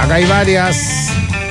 Acá hay varias.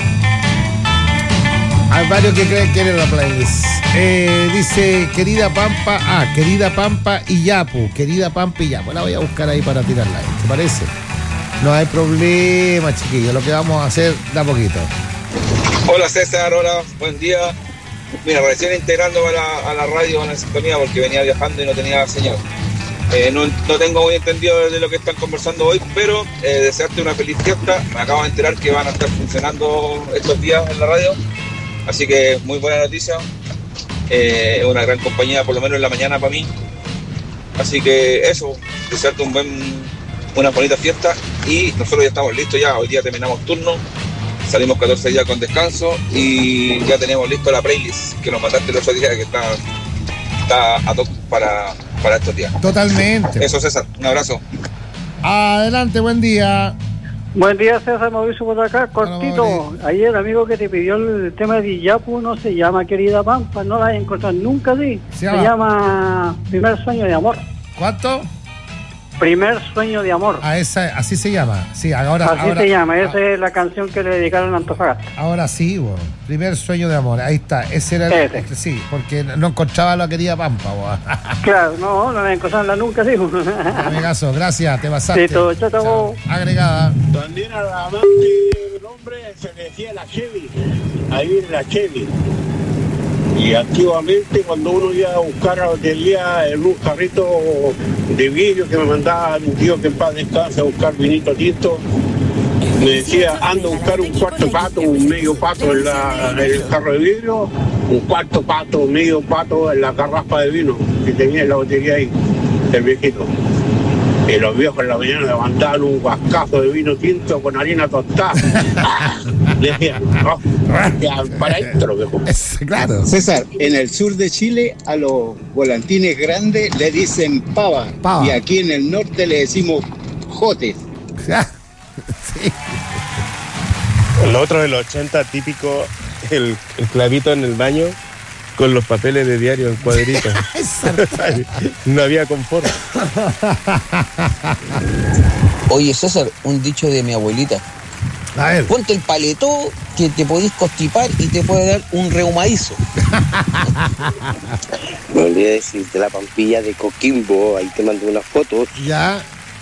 Hay varios que creen que eres la playlist. Dice querida Pampa y Yapu. Querida Pampa y Yapu. La voy a buscar ahí para tirarla. ¿Te parece? No hay problema, chiquillos. Lo que vamos a hacer da poquito. Hola César, hola, buen día. Mira, recién integrando a la radio en la sintonía porque venía viajando y no tenía señal. No tengo muy entendido de lo que están conversando hoy, pero desearte una feliz fiesta. Me acabo de enterar que van a estar funcionando estos días en la radio, así que muy buena noticia. Es una gran compañía, por lo menos en la mañana para mí. Así que eso, desearte una bonita fiesta y nosotros ya estamos listos ya. Hoy día terminamos turno, salimos 14 días con descanso y ya tenemos listo la playlist que nos mandaste el otro día, que está a top para estos días. Totalmente. Eso, César, un abrazo. Adelante, buen día. Buen día, César, Mauricio por acá, cortito. Ayer el amigo que te pidió el tema de Yapu no se llama Querida Pampa, no la he encontrado nunca así. Se llama Primer Sueño de Amor. ¿Cuánto? Primer Sueño de Amor. Así se llama. Sí, ahora se llama, esa es la canción que le dedicaron a Antofagasta. Ahora sí, bueno. Primer Sueño de Amor, ahí está. Ese era sí, porque no encontraba la querida Pampa, bueno. Claro, no la encontraba nunca, sí. Amigazo, gracias, te pasaste. Sí, chao. Agregada. También a la amante del hombre se le decía la Chevy. Ahí viene la Chevy. Y antiguamente cuando uno iba a buscar a la batería en un carrito de vidrio que me mandaba mi tío que en paz descanse a buscar vinito tinto, me decía anda a buscar un cuarto pato, un medio pato en el carro de vidrio, un cuarto pato, medio pato en la garrafa de vino que tenía en la batería ahí, el viejito. Y los viejos en la mañana levantaban un guascazo de vino tinto con harina tostada. Le decían, para adentro, viejo. Claro. César, en el sur de Chile a los volantines grandes le dicen pava. Y aquí en el norte le decimos jotes. Sí. El otro de los 80, típico, el clavito en el baño con los papeles de diario en cuadritos. No había confort. Oye, César, un dicho de mi abuelita. A ver. Ponte el paletó que te podís constipar y te puede dar un reumadizo. Me olvidé decirte la Pampilla de Coquimbo, ahí te mandé unas fotos. Ya.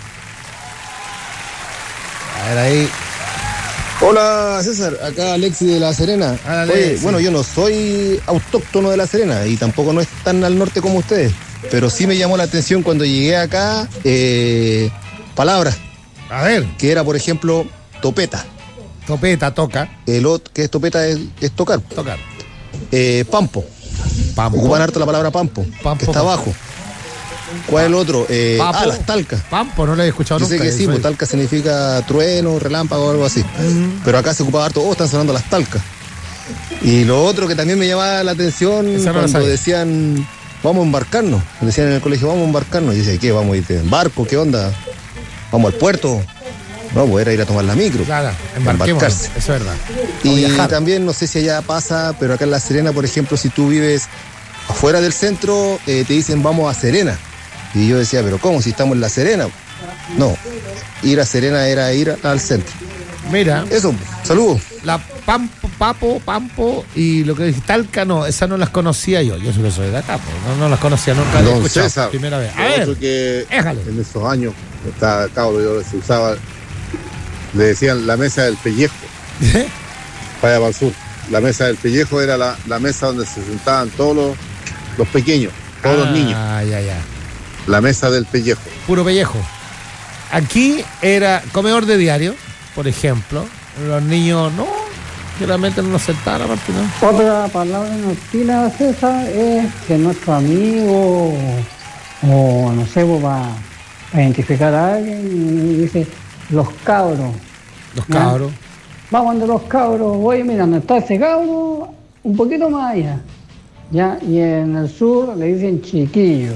A ver ahí. Hola César, acá Alexis de La Serena. Oye, bueno, yo no soy autóctono de La Serena y tampoco no es tan al norte como ustedes, pero sí me llamó la atención cuando llegué acá palabras. A ver. Que era, por ejemplo, topeta. Topeta, toca. El otro que es topeta es tocar. Tocar. Pampo. Ocupan harto la palabra pampo, que está abajo. ¿Cuál es el otro? Las talcas. Pampo, no lo he escuchado nunca. Yo sé que sí, pues talca significa trueno, relámpago o algo así. Pero acá se ocupaba harto, están sonando las talcas. Y lo otro que también me llamaba la atención cuando decían, vamos a embarcarnos. Decían en el colegio, vamos a embarcarnos. Y yo decía, ¿qué? ¿Vamos a ir en barco? ¿Qué onda? ¿Vamos al puerto? No, pues era ir a tomar la micro. Claro, embarcarse. Eso es verdad. Y también, no sé si allá pasa, pero acá en La Serena, por ejemplo, si tú vives afuera del centro, te dicen, vamos a Serena. Y yo decía, ¿pero cómo? Si estamos en La Serena. No, ir a Serena era ir al centro. Mira. Eso, saludos. La Pampo y lo que dice Talca, no, esas no las conocía yo. Yo soy de acá, pues, no las conocía, nunca las he escuchado. César, primera vez. A ver, que en esos años, estaba cabro, yo se usaba, le decían la mesa del pellejo. Para allá para el sur. La mesa del pellejo era la mesa donde se sentaban todos los pequeños, todos los niños. Ya. La mesa del pellejo. Puro pellejo. Aquí era comedor de diario, por ejemplo. Los niños no, generalmente no nos sentaban aparte, ¿no? Otra palabra nortina, César, es que nuestro amigo o no sé, va a identificar a alguien y dice los cabros. Los cabros. Vamos ante los cabros. Oye, mira, no está ese cabro, un poquito más allá. ¿Ya? Y en el sur le dicen chiquillos.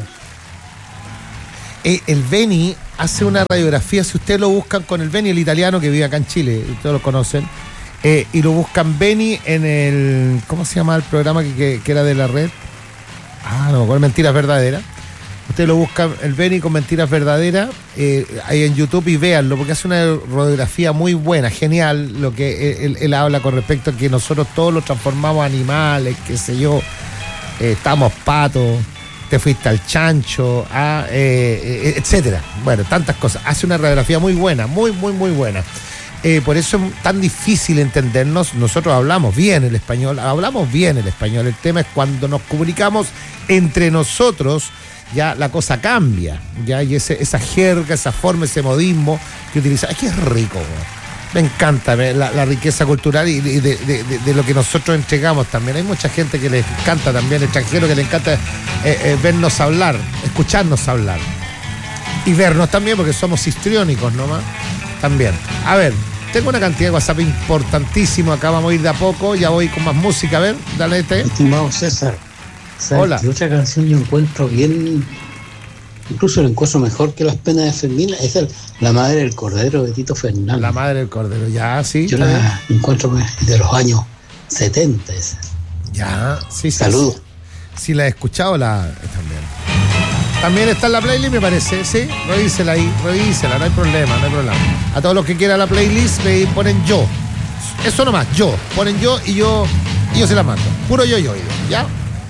El Beni hace una radiografía, si ustedes lo buscan con el Beni, el italiano que vive acá en Chile, ustedes lo conocen, y lo buscan Beni en el, ¿cómo se llama el programa que era de la red? No me acuerdo, Mentiras Verdaderas. Usted lo busca, el Beni con Mentiras Verdaderas, ahí en YouTube, y véanlo, porque hace una radiografía muy buena, genial, lo que él habla con respecto a que nosotros todos lo transformamos animales, qué sé yo, estamos patos, te fuiste al chancho, etcétera. Bueno, tantas cosas. Hace una radiografía muy buena, muy buena. Por eso es tan difícil entendernos. Nosotros hablamos bien el español. El tema es cuando nos comunicamos entre nosotros, ya la cosa cambia, ya, y esa jerga, esa forma, ese modismo que utiliza. Es que es rico, me encanta la riqueza cultural y de lo que nosotros entregamos también. Hay mucha gente que le encanta también, extranjero, que le encanta vernos hablar, escucharnos hablar y vernos también, porque somos histriónicos nomás también. A ver, tengo una cantidad de WhatsApp importantísimo, acá vamos a ir de a poco, ya voy con más música. A ver, dale Estimado César, ¿sabes? Hola. Que otra canción yo encuentro bien, incluso la encuentro mejor que Las Penas de Fermín, es La Madre del Cordero de Tito Fernández. La Madre del Cordero, ya, sí. Yo la encuentro de los años 70 esa. Ya, sí. Saludos. Sí, la he escuchado también. También está en la playlist, me parece, ¿sí? Revísela ahí, no hay problema. A todos los que quieran la playlist, me ponen yo. Eso nomás, yo. Ponen yo y yo se la mando. Puro yo, ¿ya?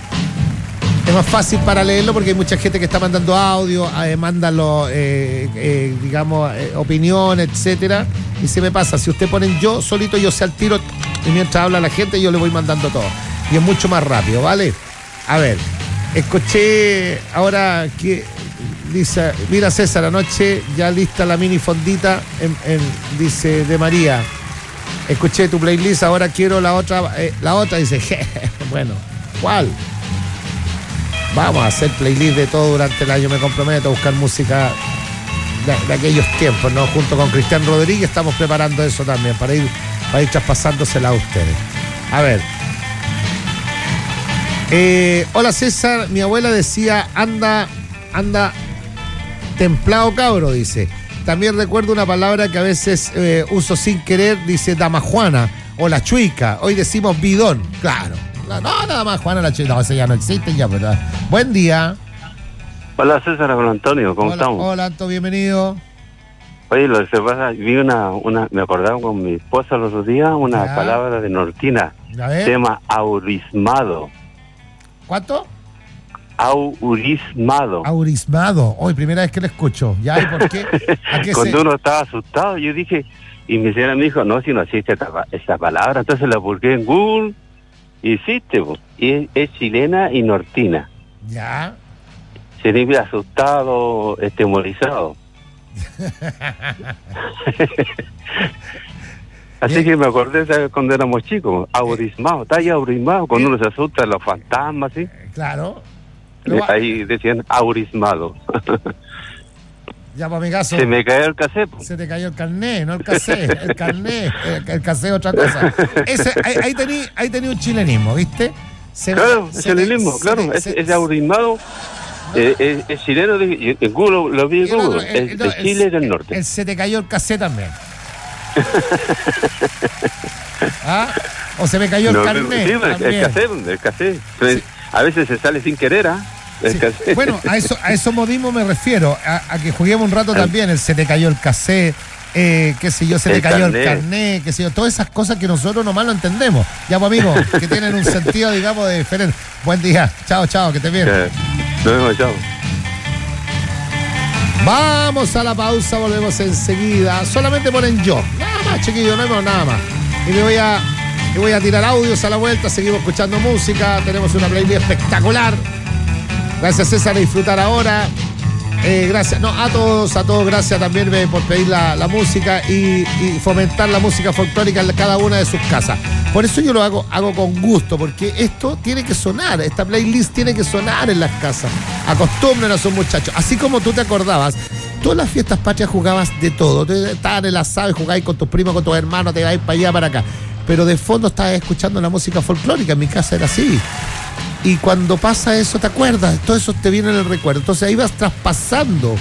Es más fácil para leerlo porque hay mucha gente que está mandando audio, mándalo, digamos, opinión, etcétera. Y se me pasa, si usted ponen yo solito, yo sé al tiro, y mientras habla la gente, yo le voy mandando todo. Y es mucho más rápido, ¿vale? A ver. Escuché ahora que dice, mira César, anoche ya lista la mini fondita, dice de María. Escuché tu playlist, ahora quiero la otra, dice, bueno, ¿cuál? Vamos a hacer playlist de todo durante el año, me comprometo a buscar música de aquellos tiempos, ¿no? Junto con Cristian Rodríguez estamos preparando eso también, para ir traspasándosela a ustedes. A ver. Hola César, mi abuela decía anda templado cabro, dice. También recuerdo una palabra que a veces uso sin querer, dice damajuana o la chuica. Hoy decimos bidón, claro. No, nada más Juana la chuica, no, ese ya no existe ya, ¿verdad? Buen día. Hola César, hola Antonio, ¿cómo estamos? Hola Anto, bienvenido. Oye, lo que pasa, vi me acordaba con mi esposa los otros días, una palabra de nortina. Se llama aurismado. ¿Cuánto? Aurismado. Hoy, primera vez que lo escucho. ¿Ya? ¿Y por qué? Cuando uno estaba asustado, yo dije, y mi señora me dijo, no, si no existe esta palabra, entonces la busqué en Google, y existe, y es chilena y nortina. ¿Ya? Significa asustado, temorizado. Así que me acordé de cuando éramos chicos, aurismado, está ahí aurismado, cuando uno se asusta, los fantasmas, ¿sí? Claro. Ahí decían aurismado. Ya, para mi caso. Se me cayó el cassette. Se te cayó el carné, no el cassette. El carné, el cassette es otra cosa. Ahí tenía un chilenismo, ¿viste? Claro, chilenismo, claro. Ese aurismado es chileno, en Google lo vi en Google, de Chile del norte. Se te cayó el cassette también. O se me cayó el carnet. Sí, el cassette. Sí. A veces se sale sin querer, sí. Bueno, a eso modismo me refiero, a que juguemos un rato también, se te cayó el cassette, qué sé yo, se te cayó el carnet, qué sé yo, todas esas cosas que nosotros nomás lo entendemos. Ya, pues amigos, que tienen un sentido, digamos, de diferente. Buen día, chao, que estés bien. Nos vemos, chao. Vamos a la pausa, volvemos enseguida. Solamente ponen yo. Nada más, chiquillos, no hay nada más. Y me voy a tirar audios a la vuelta, seguimos escuchando música, tenemos una playlist espectacular. Gracias César, a disfrutar ahora. Gracias, a todos, gracias también por pedir la música y fomentar la música folclórica en cada una de sus casas. Por eso yo lo hago con gusto, porque esto tiene que sonar, esta playlist tiene que sonar en las casas. Acostumbren a sus muchachos. Así como tú te acordabas, todas las fiestas patrias jugabas de todo. Estabas en el asado y jugabas con tus primos, con tus hermanos, te ibas para allá, para acá. Pero de fondo estabas escuchando la música folclórica, en mi casa era así. Y cuando pasa eso, te acuerdas, todo eso te viene en el recuerdo. Entonces ahí vas traspasando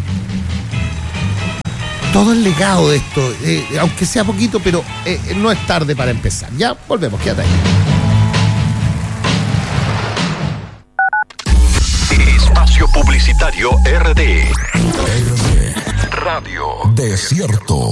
todo el legado de esto, aunque sea poquito, pero no es tarde para empezar. Ya, volvemos, quédate ahí. Espacio publicitario. Radio RD. RD Radio Desierto.